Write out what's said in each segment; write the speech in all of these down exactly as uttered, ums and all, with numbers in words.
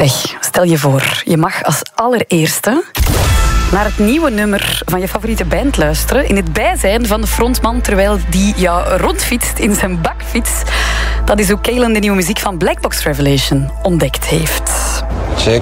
Zeg, stel je voor, je mag als allereerste naar het nieuwe nummer van je favoriete band luisteren in het bijzijn van de frontman terwijl die jou rondfietst in zijn bakfiets. Dat is hoe Kalen de nieuwe muziek van Black Box Revelation ontdekt heeft. Check.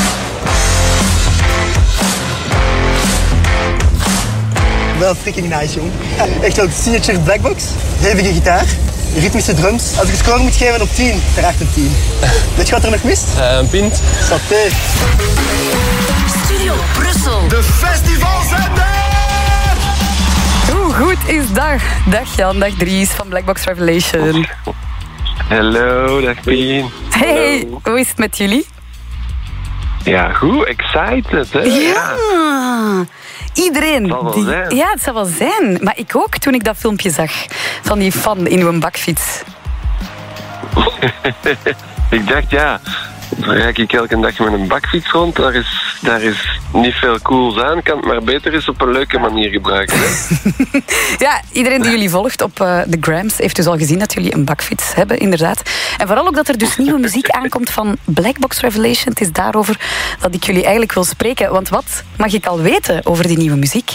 Wel freaking nice, jong. Echt wel signature Blackbox. Hevige gitaar, ritmische drums. Als ik een score moet geven op tien, terecht een tien. Weet je wat er nog mist? Uh, een pint. Saté. Studio Brussel. De festivals zijn er! Hoe goed is dag? Dag Jan, dag Dries van Black Box Revelation. Hallo, dag Pien. Hey, hoe is het met jullie? Ja, goed, excited, hè? Ja. Iedereen. Het zal wel die... zijn. Ja, het zal wel zijn. Maar ik ook, toen ik dat filmpje zag van die fan in uw bakfiets. Ik dacht, ja, dan rijd ik elke dag met een bakfiets rond. Daar is, daar is niet veel cools aan. Kan het maar beter eens op een leuke manier gebruiken. Hè? Ja, iedereen die jullie volgt op uh, de Grams heeft dus al gezien dat jullie een bakfiets hebben, inderdaad. En vooral ook dat er dus nieuwe muziek aankomt van Black Box Revelation. Het is daarover dat ik jullie eigenlijk wil spreken. Want wat mag ik al weten over die nieuwe muziek?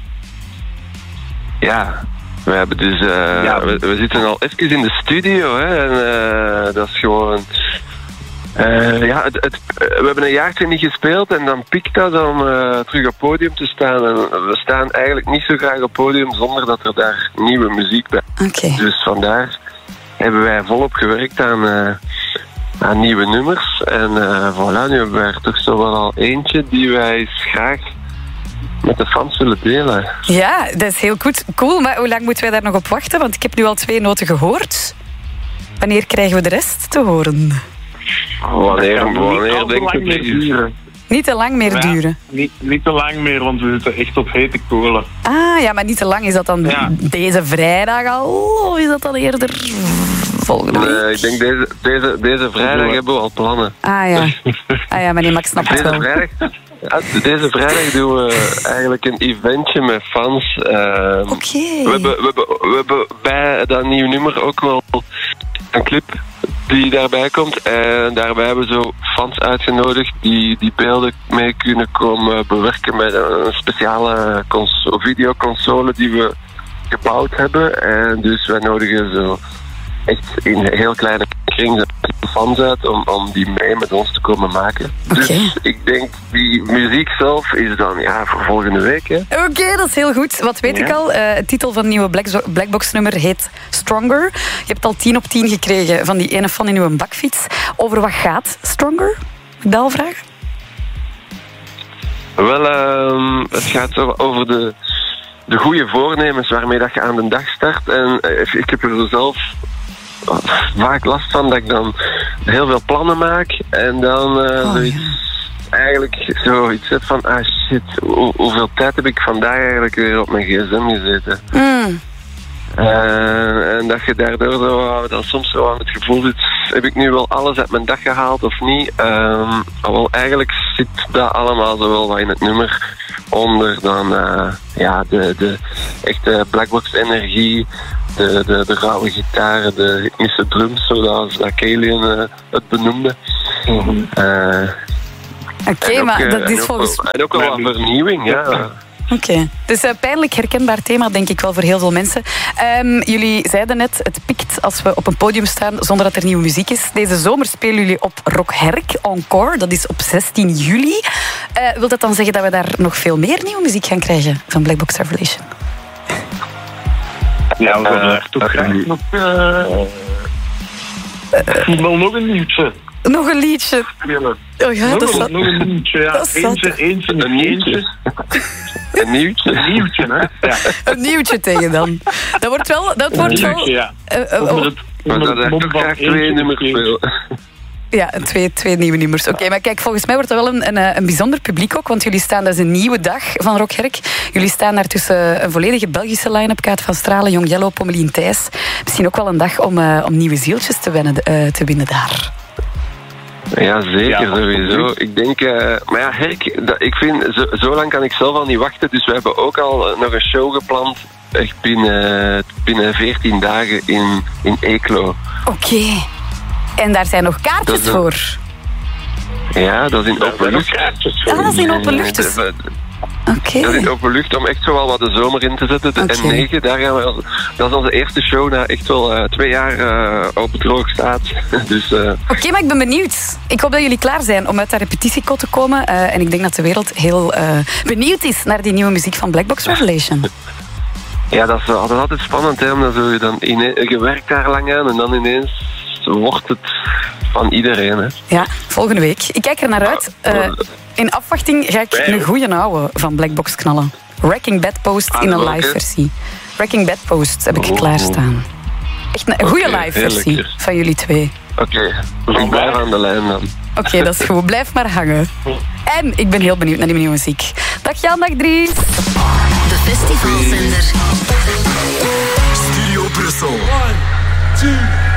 Ja, we hebben dus... Uh, ja. we, we zitten al even in de studio, hè. En uh, dat is gewoon... Uh, ja, het, het, we hebben een jaartje niet gespeeld en dan pikt dat om uh, terug op podium te staan. En we staan eigenlijk niet zo graag op podium zonder dat er daar nieuwe muziek bij is. Okay. Dus vandaar hebben wij volop gewerkt aan, uh, aan nieuwe nummers. En uh, voilà, nu hebben wij er toch zo wel al eentje die wij eens graag met de fans willen delen. Ja, dat is heel goed. Cool, maar hoe lang moeten wij daar nog op wachten? Want ik heb nu al twee noten gehoord. Wanneer krijgen we de rest te horen? Wanneer, wanneer denk je dat duren? Niet te lang meer ja, duren. Niet, niet te lang meer, want we zitten echt op hete kolen. Ah, ja, maar niet te lang. Is dat dan ja. deze vrijdag al? Of is dat dan eerder volgende week? Nee, ik denk deze, deze, deze vrijdag hebben we al plannen. Ah ja, ah, ja maar nee, maar ik snap het deze wel. Vrijdag, ja, deze vrijdag doen we eigenlijk een eventje met fans. Uh, Oké. Okay. We, we, we, we hebben bij dat nieuwe nummer ook wel een clip die daarbij komt. En daarbij hebben we zo fans uitgenodigd die die beelden mee kunnen komen bewerken met een speciale cons- videoconsole die we gebouwd hebben. En dus wij nodigen zo echt in een heel kleine kring de fans uit om, om die mee met ons te komen maken. Okay. Dus ik denk, die muziek zelf is dan ja, voor volgende week. Oké, okay, dat is heel goed. Wat weet ja. ik al? Uh, het titel van het nieuwe Black, Blackbox nummer heet Stronger. Je hebt al tien op tien gekregen van die ene fan in uw bakfiets. Over wat gaat Stronger? Mag ik dat al vragen? Wel, uh, het gaat over de, de goede voornemens waarmee dat je aan de dag start. En uh, ik heb er zelf vaak last van dat ik dan heel veel plannen maak en dan uh, oh, zoiets, ja. eigenlijk zoiets heb van ah shit, hoe, hoeveel tijd heb ik vandaag eigenlijk weer op mijn gsm gezeten. Mm. Uh, en dat je daardoor zo, dan soms zo aan het gevoel zit, heb ik nu wel alles uit mijn dag gehaald of niet? Um, wel, eigenlijk zit dat allemaal zo wel wat in het nummer onder dan uh, ja, de, de echte Blackbox energie, de, de, de rauwe gitaren, de ritmische drums, zoals dat Kalen uh, het benoemde. Mm-hmm. Uh, Oké, okay, maar uh, dat is volgens mij... En ook wel wat vernieuwing, ja. Oké, okay. Dus een uh, pijnlijk herkenbaar thema, denk ik wel, voor heel veel mensen. Um, jullie zeiden net, het pikt als we op een podium staan zonder dat er nieuwe muziek is. Deze zomer spelen jullie op Rock Herk Encore, dat is op zestien juli. Uh, wil dat dan zeggen dat we daar nog veel meer nieuwe muziek gaan krijgen van Black Box Revelation? Ja, we willen echt toch graag nog... Uh, uh, wel nog een nieuwtje. Nog een liedje. Oh ja, nog, dat een, nog een nieuwtje, ja. Eentje, eentje, een nieuwtje. Een nieuwtje. Een nieuwtje, hè. Ja. Een nieuwtje tegen dan. Dat wordt wel... Dat wordt een wel nieuwtje, ja. Uh, uh, oh. het, maar dat is toch graag twee nummers spelen. Ja, twee, twee nieuwe nummers. Oké, okay, maar kijk, volgens mij wordt dat wel een, een, een bijzonder publiek ook, want jullie staan, dat is een nieuwe dag van Rock Herk. Jullie staan daar tussen een volledige Belgische line-up, Kaat van Stralen, Jong Jello, Pommelien Thijs. Misschien ook wel een dag om, uh, om nieuwe zieltjes te winnen, uh, te winnen daar. Ja, zeker, ja, sowieso. Ik denk, uh, maar ja, Herk, dat, ik vind, zo, zo lang kan ik zelf al niet wachten, dus we hebben ook al uh, nog een show gepland, echt binnen, binnen veertien dagen in, in Eeklo. Oké. Okay. En daar zijn nog kaartjes een... voor? Ja, dat is in open lucht. Ah, dat is in open lucht dus. De- Oké. Dat is Okay. in open lucht om echt zo wel wat de zomer in te zetten. De Oké. N negen, daar gaan we, al- dat is onze eerste show na echt wel uh, twee jaar uh, op het droog staat. Dus, uh, Oké, okay, maar ik ben benieuwd. Ik hoop dat jullie klaar zijn om uit dat repetitiekot te komen. Uh, en ik denk dat de wereld heel uh, benieuwd is naar die nieuwe muziek van Black Box Revelation. ja, dat is, dat is altijd spannend, hè, omdat zo je dan ine- je werkt daar lang aan en dan ineens wordt het van iedereen. Hè. Ja, volgende week. Ik kijk er naar uit. Uh, in afwachting ga ik een goeie ouwe van Black Box knallen. Wrecking Bedpost in een live versie. Wrecking Bedpost heb ik Oh. klaarstaan. Echt een goede Oké, live heel versie lekker. van jullie twee. Oké, okay. ik blijf aan de lijn dan. Oké, okay, dat is goed. Blijf maar hangen. En ik ben heel benieuwd naar die nieuwe muziek. Dag Jan, dag Dries. De festivalzender. Studio Brussel. One, two,